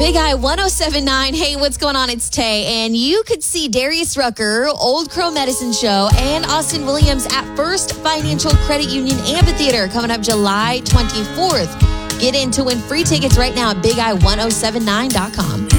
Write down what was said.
Big Eye 1079. Hey, what's going on? It's Tay. And you could see Darius Rucker, Old Crow Medicine Show, and Austin Williams at First Financial Credit Union Amphitheater coming up July 24th. Get in to win free tickets right now at BigEye1079.com.